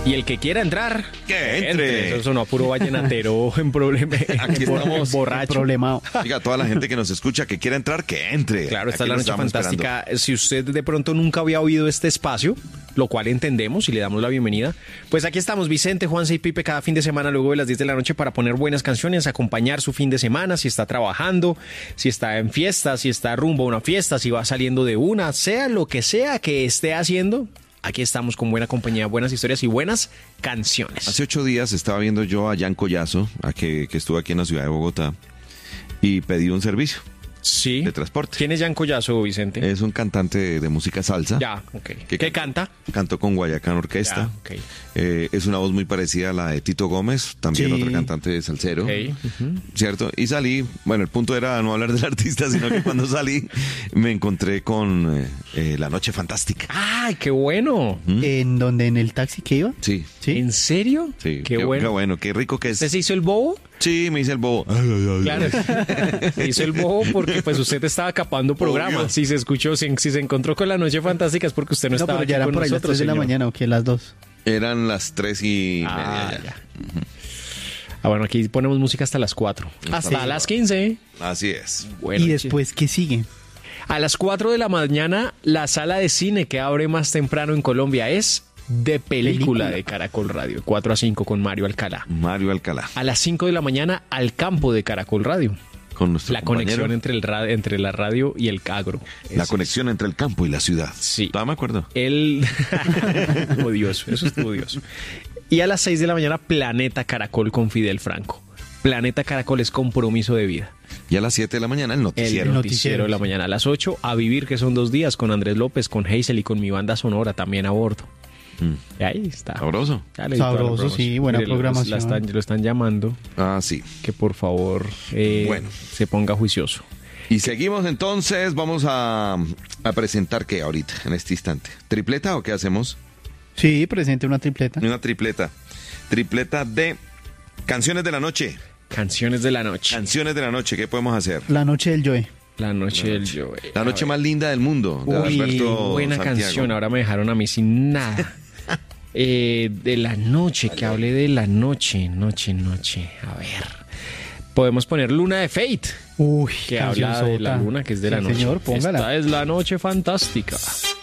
Y el que quiera entrar, que entre. Eso sonó a puro vallenatero en problema. Aquí estamos borracho. Problemado. Diga, toda la gente que nos escucha que quiera entrar, que entre. Claro, esta Aquí es la lo Noche estamos Fantástica. esperando. Si usted de pronto nunca había oído este espacio, lo cual entendemos y le damos la bienvenida, pues aquí estamos Vicente, Juanse y Pipe cada fin de semana luego de las 10 de la noche para poner buenas canciones, acompañar su fin de semana, si está trabajando, si está en fiesta, si está rumbo a una fiesta, si va saliendo de una, sea lo que sea que esté haciendo. Aquí estamos con buena compañía, buenas historias y buenas canciones. Hace 8 días estaba viendo yo a Jan Collazo, que estuvo aquí en la ciudad de Bogotá, y pedí un servicio Sí. de transporte. ¿Quién es Jan Collazo, Vicente? Es un cantante de música salsa. Ya, ok. ¿Qué canta? Cantó con Guayacán Orquesta. Ya, ok. Es una voz muy parecida a la de Tito Gómez, también Sí. otro cantante de salsero. Ok, ¿Cierto? Y salí, bueno, el punto era no hablar del artista, sino que cuando salí me encontré con La Noche Fantástica. ¡Ay, qué bueno! ¿En donde? ¿En el taxi que iba? Sí, Sí. ¿En serio? sí. Qué bueno. Qué rico que ¿Usted es. se hizo el bobo? Sí, me hice el bobo. Claro. Se hizo el bobo porque pues usted estaba capando programa. Obvio. Si se escuchó, si se encontró con La Noche Fantástica es porque usted no, estaba pero aquí ya eran con por ahí las nosotros, 3 de la señor. mañana, ¿o qué? Las 2. Eran las 3:30 ya. Ya. Ah, bueno, aquí ponemos música hasta las 4. Hasta las 15. Así es. Bueno, ¿Y después qué sigue? a las 4 de la mañana, la sala de cine que abre más temprano en Colombia es de película de Caracol Radio. 4 a 5 con Mario Alcalá. Mario Alcalá. A las 5 de la mañana, al campo de Caracol Radio. Con nuestro La compañero. conexión entre la radio y el agro. La conexión entre el campo y la ciudad. Sí. Todavía me acuerdo. Él. Odioso, eso es odioso. Y a las 6 de la mañana, Planeta Caracol con Fidel Franco. Planeta Caracol es compromiso de vida. Y a las 7 de la mañana el noticiero. El noticiero de la mañana. A las 8, A Vivir, que son 2 días, con Andrés López, con Hazel y con mi banda sonora también a bordo. Y ahí está. Sabroso. Ya le di toda la Sabroso, promoción. sí, buena Mire, programación. lo están llamando, Ah, sí. que por favor Bueno. se ponga juicioso. Y seguimos entonces, vamos a presentar qué ahorita, en este instante. ¿Tripleta o qué hacemos? Sí, presente una tripleta. Una tripleta. Tripleta de Canciones de la Noche. Canciones de la noche. Canciones de la Noche, ¿qué podemos hacer? La noche del Joe. La noche del Joe. La noche más linda del mundo, de Uy, Alberto buena Santiago. canción. Ahora me dejaron a mí sin nada. De la noche, que hable de la noche. Noche. A ver. Podemos poner Luna de Fate, Uy, que habla de la cancionzota. luna, que es de la Sí, noche. señor, póngala. Esta es la noche fantástica.